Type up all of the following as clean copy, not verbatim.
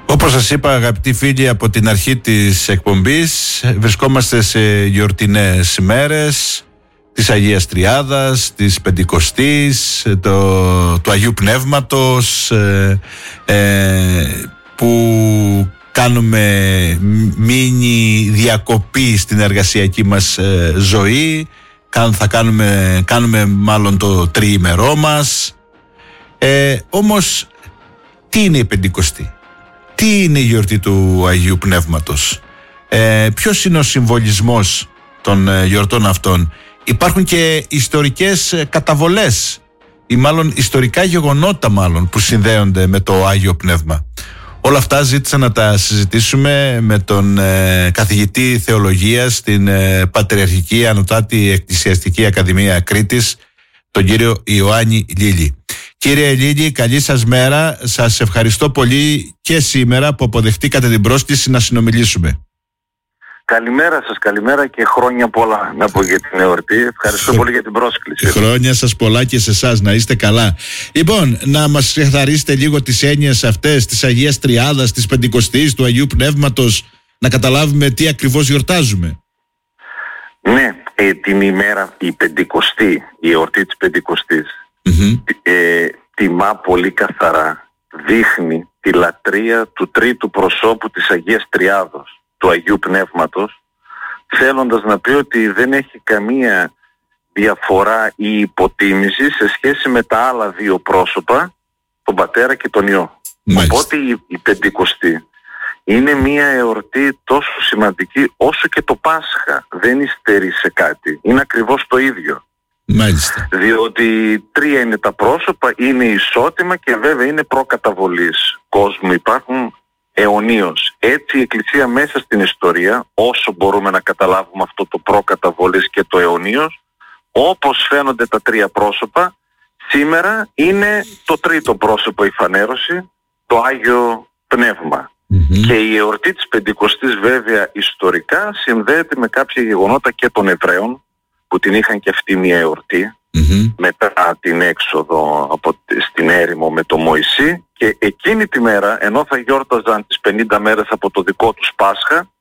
Όπως σας είπα, αγαπητοί φίλοι, από την αρχή της εκπομπής βρισκόμαστε σε γιορτινές ημέρες της Αγίας Τριάδας, της Πεντηκοστής, του Αγίου Πνεύματος, που κάνουμε μίνι διακοπή στην εργασιακή μας ζωή. Κάνουμε μάλλον το τριήμερό μας. Όμως τι είναι η Πεντηκοστή? Τι είναι η γιορτή του Αγίου Πνεύματος? Ποιος είναι ο συμβολισμός των γιορτών αυτών? Υπάρχουν και ιστορικές καταβολές ή μάλλον ιστορικά γεγονότα που συνδέονται με το Άγιο Πνεύμα. Όλα αυτά ζήτησα να τα συζητήσουμε με τον καθηγητή θεολογίας στην Πατριαρχική Ανωτάτη Εκκλησιαστική Ακαδημία Κρήτης, τον κύριο Ιωάννη Λίλη. Κύριε Λίλη, καλή σας μέρα. Σας ευχαριστώ πολύ και σήμερα που αποδεχτήκατε την πρόσκληση να συνομιλήσουμε. Καλημέρα σας, καλημέρα και χρόνια πολλά να πω για την εορτή. Ευχαριστώ πολύ για την πρόσκληση. Χρόνια σας πολλά και σε εσάς, να είστε καλά. Λοιπόν, να μας ξεκαθαρίσετε λίγο τις έννοιες αυτές της Αγίας Τριάδας, της Πεντηκοστής, του Αγίου Πνεύματος, να καταλάβουμε τι ακριβώς γιορτάζουμε. Ναι, την ημέρα, η Πεντηκοστή, η εορτή της Πεντηκοστής, τιμά πολύ καθαρά, δείχνει τη λατρεία του τρίτου προσώπου της Αγίας Τριάδος, του Αγίου Πνεύματος, θέλοντας να πει ότι δεν έχει καμία διαφορά ή υποτίμηση σε σχέση με τα άλλα δύο πρόσωπα, τον Πατέρα και τον Υιό. Μάλιστα. Οπότε η Πεντηκοστή είναι μια εορτή τόσο σημαντική όσο και το Πάσχα. Δεν υστερεί σε κάτι. Είναι ακριβώς το ίδιο. Μάλιστα. Διότι τρία είναι τα πρόσωπα, είναι ισότιμα και βέβαια είναι προκαταβολής κόσμου. Υπάρχουν αιωνίως. Έτσι η Εκκλησία μέσα στην ιστορία, όσο μπορούμε να καταλάβουμε αυτό το προκαταβολής και το αιωνίως, όπως φαίνονται τα τρία πρόσωπα, σήμερα είναι το τρίτο πρόσωπο η φανέρωση, το Άγιο Πνεύμα. Και η εορτή της Πεντηκοστής βέβαια ιστορικά συνδέεται με κάποια γεγονότα και των Εβραίων, που την είχαν και αυτή μια εορτή μετά την έξοδο στην έρημο με τον Μωυσή, και εκείνη τη μέρα, ενώ θα γιόρταζαν τις 50 μέρες από το δικό τους Πάσχα,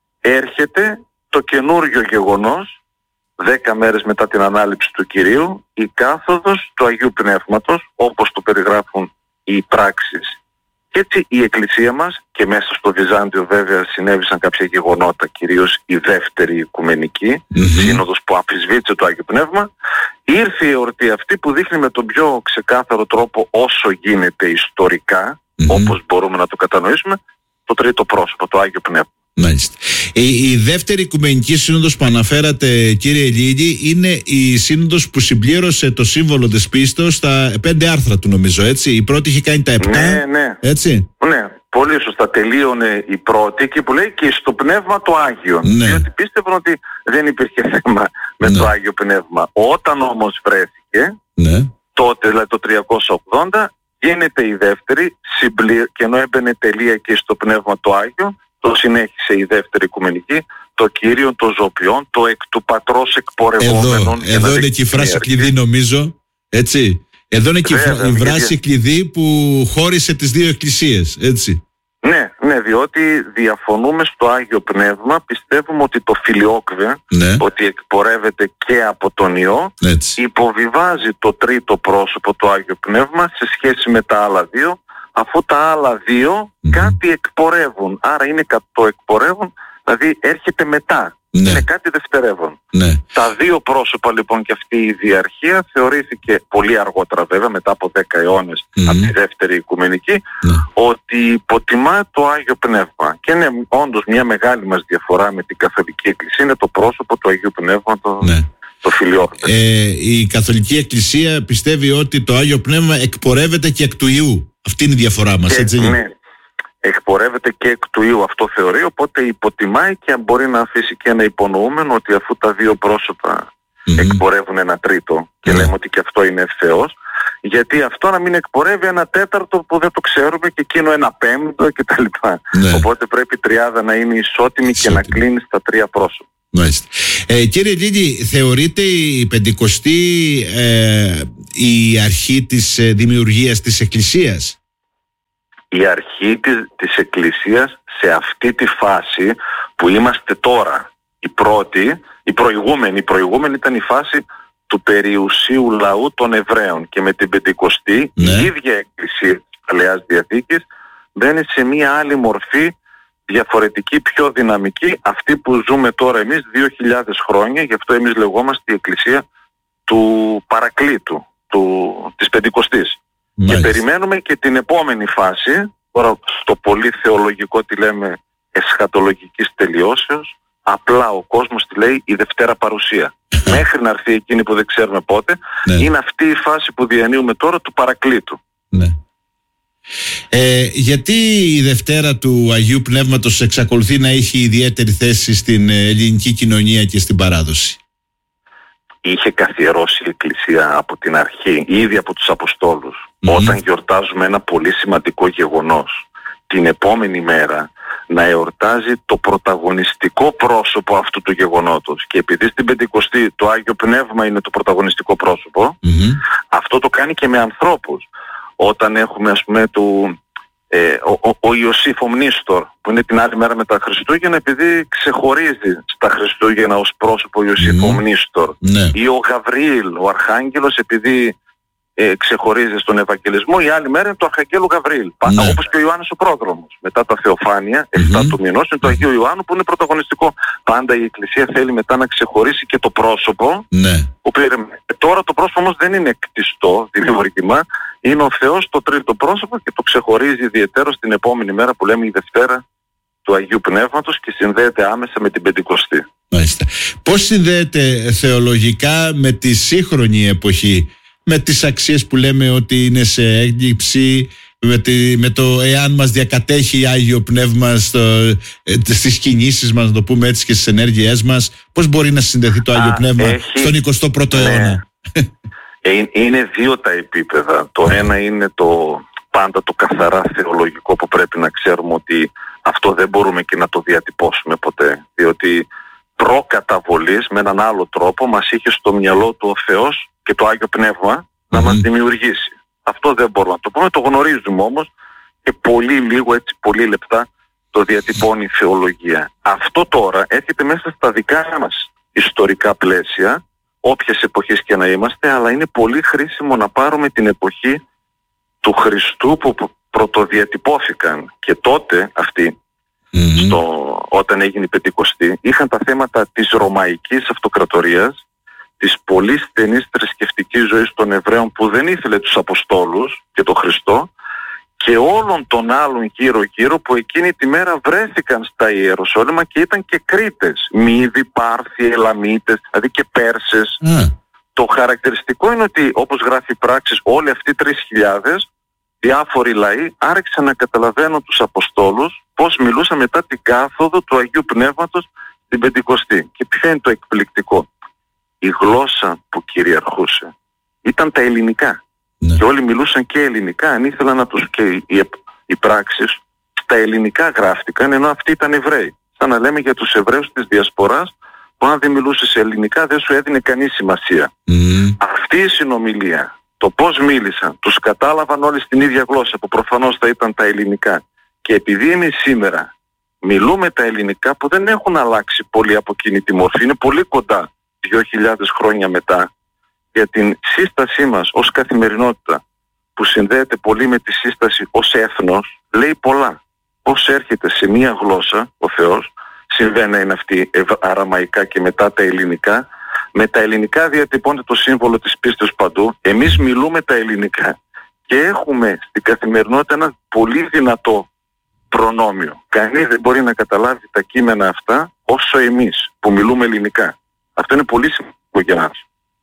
έρχεται το καινούργιο γεγονός, 10 μέρες μετά την ανάληψη του Κυρίου, η κάθοδος του Αγίου Πνεύματος, όπως το περιγράφουν οι πράξεις. Και έτσι η Εκκλησία μας, και μέσα στο Βυζάντιο βέβαια συνέβησαν κάποια γεγονότα, κυρίως η δεύτερη Οικουμενική Σύνοδος που αμφισβήτησε το Άγιο Πνεύμα, ήρθε η εορτή αυτή που δείχνει με τον πιο ξεκάθαρο τρόπο όσο γίνεται ιστορικά, όπως μπορούμε να το κατανοήσουμε, το τρίτο πρόσωπο, το Άγιο Πνεύμα. Μάλιστα. Η δεύτερη Οικουμενική Σύνοδος που αναφέρατε, κύριε Λίλη, είναι η σύνοδος που συμπλήρωσε το σύμβολο της πίστεως στα 5 άρθρα του, νομίζω, έτσι. Η πρώτη είχε κάνει τα 7, ναι. έτσι. Ναι, πολύ σωστά. Τελείωνε η πρώτη, εκεί που λέει και στο Πνεύμα το Άγιο. Ναι. Διότι πίστευαν ότι δεν υπήρχε θέμα με το Άγιο Πνεύμα. Όταν όμως βρέθηκε, τότε, δηλαδή το 380, γίνεται η δεύτερη, και ενώ έμπαινε τελεία και στο Πνεύμα το Άγιο, το συνέχισε η δεύτερη Οικουμενική, το Κύριον των Ζωπιών, το εκ του Πατρός εκπορευόμενον. Εδώ είναι και η φράση κλειδί, νομίζω, έτσι. Εδώ είναι και η φράση κλειδί που χώρισε τις δύο εκκλησίες, έτσι. Ναι, διότι διαφωνούμε στο Άγιο Πνεύμα, πιστεύουμε ότι το φιλιόκβε, ότι εκπορεύεται και από τον Υιό, υποβιβάζει το τρίτο πρόσωπο, το Άγιο Πνεύμα, σε σχέση με τα άλλα δύο, αφού τα άλλα δύο κάτι εκπορεύουν. Άρα είναι το εκπορεύουν, δηλαδή έρχεται μετά. Είναι κάτι δευτερεύον. Τα δύο πρόσωπα λοιπόν και αυτή η διαρχία θεωρήθηκε πολύ αργότερα βέβαια, μετά από 10 αιώνες από τη δεύτερη Οικουμενική, ότι υποτιμά το Άγιο Πνεύμα. Και είναι όντως μια μεγάλη μας διαφορά με την Καθολική Εκκλησία, είναι το πρόσωπο του Αγίου Πνεύματος. Το φιλιόκβε. Η Καθολική Εκκλησία πιστεύει ότι το Άγιο Πνεύμα εκπορεύεται και εκ του Υιού. Αυτή είναι η διαφορά μας, έτσι. Ναι, εκπορεύεται και εκ του Υιού, αυτό θεωρεί, οπότε υποτιμάει και μπορεί να αφήσει και ένα υπονοούμενο ότι αφού τα δύο πρόσωπα εκπορεύουν ένα τρίτο, και λέμε ότι και αυτό είναι ευθέως, γιατί αυτό να μην εκπορεύει ένα τέταρτο που δεν το ξέρουμε και εκείνο ένα πέμπτο κτλ. Οπότε πρέπει η τριάδα να είναι ισότιμη και να κλείνει στα τρία πρόσωπα. Μάλιστα. Κύριε Λίλη, θεωρείται η Πεντηκοστή η αρχή της δημιουργίας της Εκκλησίας? η αρχή της Εκκλησίας σε αυτή τη φάση που είμαστε τώρα. Η προηγούμενη ήταν η φάση του περιουσίου λαού των Εβραίων, και με την Πεντηκοστή η ίδια Εκκλησία της Παλαιάς Διαθήκης μπαίνει σε μία άλλη μορφή, διαφορετική, πιο δυναμική, αυτή που ζούμε τώρα εμείς 2.000 χρόνια. Γι' αυτό εμείς λεγόμαστε η Εκκλησία του Παρακλήτου, της Πεντηκοστής. Και περιμένουμε και την επόμενη φάση, τώρα στο πολύ θεολογικό τη λέμε εσχατολογικής τελειώσεως, απλά ο κόσμος τη λέει η Δευτέρα Παρουσία. Μέχρι να έρθει εκείνη που δεν ξέρουμε πότε, είναι αυτή η φάση που διανύουμε τώρα του Παρακλήτου. Ναι. Γιατί η Δευτέρα του Αγίου Πνεύματος εξακολουθεί να έχει ιδιαίτερη θέση στην ελληνική κοινωνία και στην παράδοση? Είχε καθιερώσει η Εκκλησία από την αρχή, ήδη από τους Αποστόλους, όταν γιορτάζουμε ένα πολύ σημαντικό γεγονός, την επόμενη μέρα να εορτάζει το πρωταγωνιστικό πρόσωπο αυτού του γεγονότος. Και επειδή στην Πεντηκοστή το Άγιο Πνεύμα είναι το πρωταγωνιστικό πρόσωπο, αυτό το κάνει και με ανθρώπους. Όταν έχουμε, ας πούμε, ο Ιωσήφ ο Μνήστορ, που είναι την άλλη μέρα μετά Χριστούγεννα, επειδή ξεχωρίζει στα Χριστούγεννα ως πρόσωπο Ιωσήφ ο Μνήστορ, ή ο Γαβριήλ, ο Αρχάγγελος, επειδή ξεχωρίζει στον Ευαγγελισμό, η άλλη μέρα είναι του Αρχαγγέλου Γαβριήλ. Όπως και ο Ιωάννης ο Πρόδρομος. Μετά τα Θεοφάνεια, 7 του μηνός, είναι το Αγίου Ιωάννου που είναι πρωταγωνιστικό. Πάντα η Εκκλησία θέλει μετά να ξεχωρίσει και το πρόσωπο. Τώρα το πρόσωπο όμως δεν είναι κτιστό, δημιουργήμα. Είναι ο Θεός το τρίτο πρόσωπο και το ξεχωρίζει ιδιαιτέρως την επόμενη μέρα που λέμε η Δευτέρα του Αγίου Πνεύματος, και συνδέεται άμεσα με την Πεντηκοστή. Μάλιστα. Πώς συνδέεται θεολογικά με τη σύγχρονη εποχή, με τις αξίες που λέμε ότι είναι σε έλλειψη, με το εάν μας διακατέχει Άγιο Πνεύμα στις κινήσεις μας, να το πούμε έτσι, και στις ενέργειές μας? Πώς μπορεί να συνδεθεί το Άγιο Πνεύμα στον 21ο αιώνα? Είναι δύο τα επίπεδα. Το ένα είναι πάντα το καθαρά θεολογικό, που πρέπει να ξέρουμε ότι αυτό δεν μπορούμε και να το διατυπώσουμε ποτέ, διότι προκαταβολής με έναν άλλο τρόπο μας είχε στο μυαλό του ο Θεός και το Άγιο Πνεύμα να μας δημιουργήσει. Αυτό δεν μπορούμε να το πούμε, το γνωρίζουμε όμως, και πολύ λίγο, έτσι πολύ λεπτά το διατυπώνει η θεολογία. Αυτό τώρα έρχεται μέσα στα δικά μας ιστορικά πλαίσια, όποιες εποχές και να είμαστε, αλλά είναι πολύ χρήσιμο να πάρουμε την εποχή του Χριστού που πρωτοδιατυπώθηκαν, και τότε αυτοί όταν έγινε η Πεντηκοστή είχαν τα θέματα της Ρωμαϊκής Αυτοκρατορίας, της πολύ στενής θρησκευτικής ζωής των Εβραίων που δεν ήθελε τους Αποστόλους και τον Χριστό, και όλων των άλλων γύρω-γύρω που εκείνη τη μέρα βρέθηκαν στα Ιεροσόλυμα και ήταν και Κρήτες, Μύδοι, Πάρθοι, Ελαμίτες, δηλαδή και Πέρσες. Το χαρακτηριστικό είναι ότι, όπως γράφει η Πράξεις, όλοι αυτοί 3.000 διάφοροι λαοί άρχισαν να καταλαβαίνουν τους Αποστόλους πώς μιλούσαν μετά την κάθοδο του Αγίου Πνεύματος την Πεντηκοστή. Και ποιο είναι το εκπληκτικό? Η γλώσσα που κυριαρχούσε ήταν τα ελληνικά. Και όλοι μιλούσαν και ελληνικά, αν ήθελαν να τους, και οι Πράξεις στα ελληνικά γράφτηκαν, ενώ αυτοί ήταν Εβραίοι. Σαν να λέμε για τους Εβραίους της Διασποράς, που αν δεν μιλούσες ελληνικά δεν σου έδινε κανείς σημασία. Αυτή η συνομιλία, το πώς μίλησαν, τους κατάλαβαν όλοι στην ίδια γλώσσα, που προφανώς θα ήταν τα ελληνικά. Και επειδή εμείς σήμερα μιλούμε τα ελληνικά, που δεν έχουν αλλάξει πολύ από εκείνη τη μορφή, είναι πολύ κοντά 2.000 χρόνια μετά, για την σύστασή μας ως καθημερινότητα, που συνδέεται πολύ με τη σύσταση ως έθνος, λέει πολλά. Πώς έρχεται σε μία γλώσσα ο Θεός, συμβαίνει να είναι αυτή αραμαϊκά και μετά τα ελληνικά. Με τα ελληνικά διατυπώνεται το σύμβολο της πίστης παντού. Εμείς μιλούμε τα ελληνικά και έχουμε στην καθημερινότητα ένα πολύ δυνατό προνόμιο. Κανείς δεν μπορεί να καταλάβει τα κείμενα αυτά όσο εμείς που μιλούμε ελληνικά. Αυτό είναι πολύ σημαντικό για μας.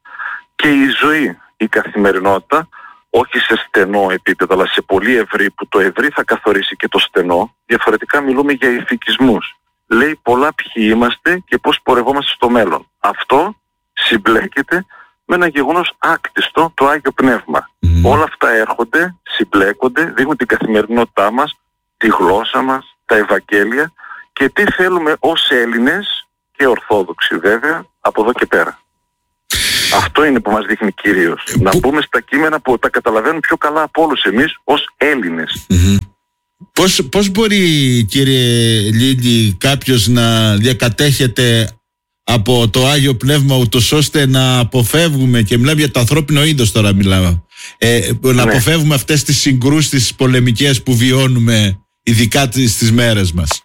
Και η ζωή, η καθημερινότητα, όχι σε στενό επίπεδο, αλλά σε πολύ ευρύ, που το ευρύ θα καθορίσει και το στενό. Διαφορετικά μιλούμε για ηθικισμούς. Λέει πολλά ποιοι είμαστε και πώς πορευόμαστε στο μέλλον. Αυτό συμπλέκεται με ένα γεγονός άκτιστο, το Άγιο Πνεύμα. Όλα αυτά έρχονται, συμπλέκονται, δείχνουν την καθημερινότητά μας, τη γλώσσα μας, τα Ευαγγέλια, και τι θέλουμε ως Έλληνες, και Ορθόδοξοι βέβαια, από εδώ και πέρα. Αυτό είναι που μας δείχνει κυρίως. Να μπούμε στα κείμενα που τα καταλαβαίνουν πιο καλά από όλους εμείς ως Έλληνες. Πώς μπορεί, κύριε Λίλη, κάποιος να διακατέχεται από το Άγιο Πνεύμα ούτως ώστε να αποφεύγουμε, και μιλάμε για το ανθρώπινο είδος τώρα μιλάμε, να αποφεύγουμε αυτές τις συγκρούσεις, τις πολεμικές που βιώνουμε ειδικά στις μέρες μας?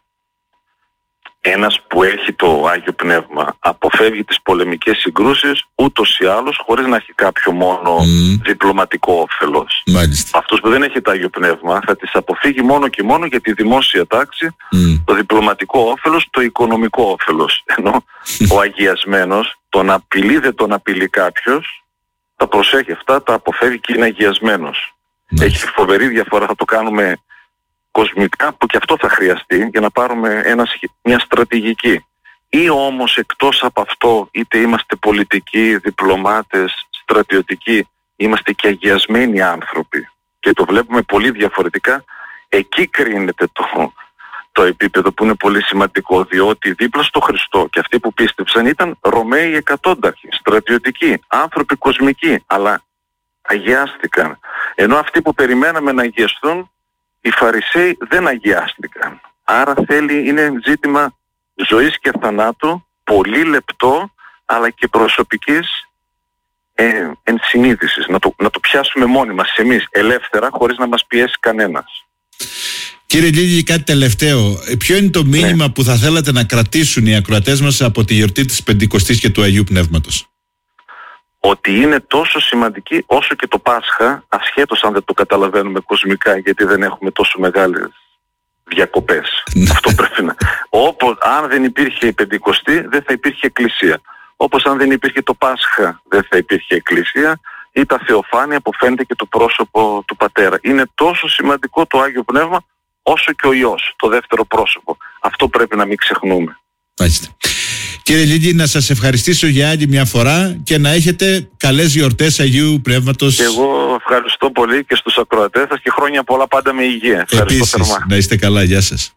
Ένας που έχει το Άγιο Πνεύμα αποφεύγει τις πολεμικές συγκρούσεις ούτως ή άλλως, χωρίς να έχει κάποιο μόνο διπλωματικό όφελος. Μάλιστα. Αυτός που δεν έχει το Άγιο Πνεύμα θα τις αποφύγει μόνο και μόνο για τη δημόσια τάξη, το διπλωματικό όφελος, το οικονομικό όφελος. Ενώ ο αγιασμένος τον απειλεί, δεν τον απειλεί κάποιος, τα προσέχει αυτά, τα αποφεύγει και είναι αγιασμένος. Έχει φοβερή διαφορά, θα το κάνουμε κοσμικά, που και αυτό θα χρειαστεί για να πάρουμε μια στρατηγική. Ή όμως εκτός από αυτό, είτε είμαστε πολιτικοί, διπλωμάτες, στρατιωτικοί, είμαστε και αγιασμένοι άνθρωποι και το βλέπουμε πολύ διαφορετικά. Εκεί κρίνεται το επίπεδο που είναι πολύ σημαντικό, διότι δίπλα στο Χριστό και αυτοί που πίστεψαν ήταν Ρωμαίοι εκατόνταρχοι, στρατιωτικοί, άνθρωποι κοσμικοί, αλλά αγιάστηκαν. Ενώ αυτοί που περιμέναμε να αγιαστούν, οι Φαρισαίοι, δεν αγιάστηκαν. Άρα είναι ζήτημα ζωής και θανάτου, πολύ λεπτό, αλλά και προσωπικής ενσυνείδησης. Να το πιάσουμε μόνοι μας εμείς, ελεύθερα, χωρίς να μας πιέσει κανένας. Κύριε Λίλη, κάτι τελευταίο. Ποιο είναι το μήνυμα που θα θέλατε να κρατήσουν οι ακροατές μας από τη γιορτή της Πεντηκοστής και του Αγίου Πνεύματος? Ότι είναι τόσο σημαντική όσο και το Πάσχα, ασχέτως αν δεν το καταλαβαίνουμε κοσμικά, γιατί δεν έχουμε τόσο μεγάλες διακοπές. Αυτό πρέπει να... αν δεν υπήρχε η Πεντηκοστή, δεν θα υπήρχε εκκλησία. Όπως αν δεν υπήρχε το Πάσχα, δεν θα υπήρχε εκκλησία, ή τα Θεοφάνεια που φαίνεται και το πρόσωπο του Πατέρα. Είναι τόσο σημαντικό το Άγιο Πνεύμα όσο και ο Υιός, το δεύτερο πρόσωπο. Αυτό πρέπει να μην ξεχνούμε. Μάλιστα. Κύριε Λίλη, να σας ευχαριστήσω για άλλη μια φορά και να έχετε καλές γιορτές Αγίου Πνεύματος. Και εγώ ευχαριστώ πολύ και στους ακροατές σας και χρόνια πολλά πάντα με υγεία. Ευχαριστώ θερμά. Να είστε καλά, γεια σας.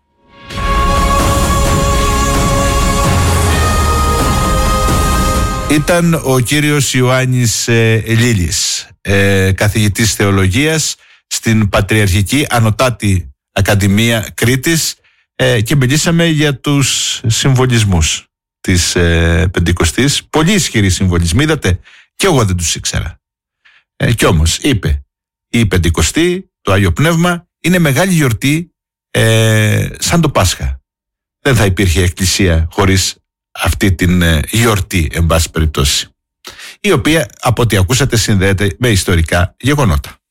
Ήταν ο κύριος Ιωάννης Λίλης, καθηγητής θεολογίας στην Πατριαρχική Ανωτάτη Ακαδημία Κρήτης, και μιλήσαμε για τους συμβολισμούς της Πεντηκοστής. Πολύ ισχυροί συμβολισμοί, είδατε, και εγώ δεν τους ήξερα. Κι όμως είπε, η Πεντηκοστή, το Άγιο Πνεύμα, είναι μεγάλη γιορτή, σαν το Πάσχα. Δεν θα υπήρχε εκκλησία χωρίς αυτή την γιορτή, εν πάση περιπτώσει, η οποία από ό,τι ακούσατε συνδέεται με ιστορικά γεγονότα.